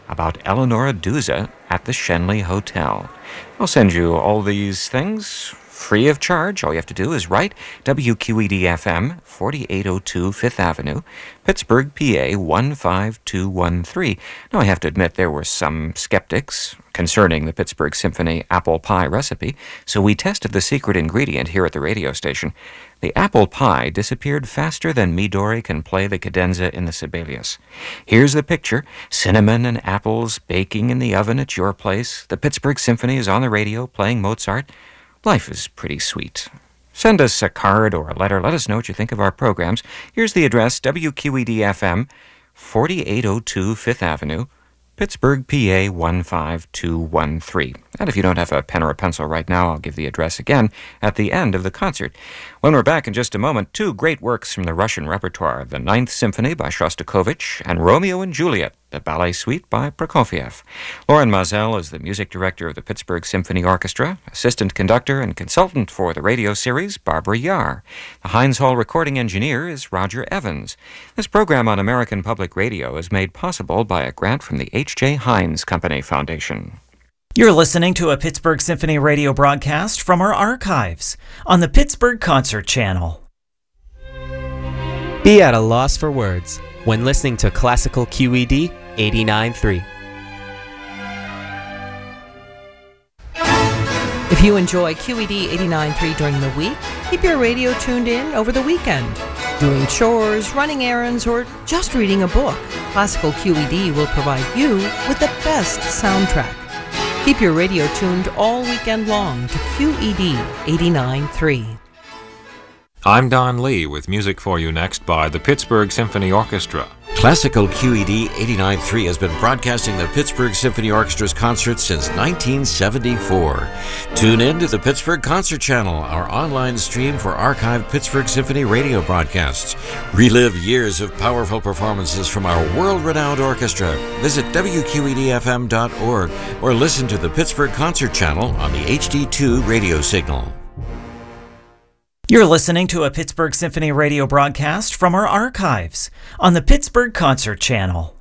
about Eleonora Duse at the Shenley Hotel. I'll send you all these things free of charge. All you have to do is write WQED-FM, 4802 Fifth Avenue, Pittsburgh, PA 15213. Now, I have to admit there were some skeptics concerning the Pittsburgh Symphony apple pie recipe, so we tested the secret ingredient here at the radio station. The apple pie disappeared faster than Midori can play the cadenza in the Sibelius. Here's the picture: cinnamon and apples baking in the oven at your place. The Pittsburgh Symphony is on the radio playing Mozart. Life is pretty sweet. Send us a card or a letter. Let us know what you think of our programs. Here's the address: WQED-FM, 4802 Fifth Avenue, Pittsburgh, PA 15213. And if you don't have a pen or a pencil right now, I'll give the address again at the end of the concert. When we're back in just a moment, two great works from the Russian repertoire: the Ninth Symphony by Shostakovich and Romeo and Juliet, the ballet suite by Prokofiev. Lauren Mazel is the music director of the Pittsburgh Symphony Orchestra, assistant conductor and consultant for the radio series, Barbara Yar. The Heinz Hall recording engineer is Roger Evans. This program on American Public Radio is made possible by a grant from the H.J. Heinz Company Foundation. You're listening to a Pittsburgh Symphony radio broadcast from our archives on the Pittsburgh Concert Channel. Be at a loss for words when listening to Classical QED 89.3. If you enjoy QED 89.3 during the week, keep your radio tuned in over the weekend. Doing chores, running errands, or just reading a book, Classical QED will provide you with the best soundtrack. Keep your radio tuned all weekend long to QED 89.3. I'm Don Lee with music for you next by the Pittsburgh Symphony Orchestra. Classical QED 89.3 has been broadcasting the Pittsburgh Symphony Orchestra's concerts since 1974. Tune in to the Pittsburgh Concert Channel, our online stream for archived Pittsburgh Symphony radio broadcasts. Relive years of powerful performances from our world-renowned orchestra. Visit WQEDFM.org or listen to the Pittsburgh Concert Channel on the HD2 radio signal. You're listening to a Pittsburgh Symphony radio broadcast from our archives on the Pittsburgh Concert Channel.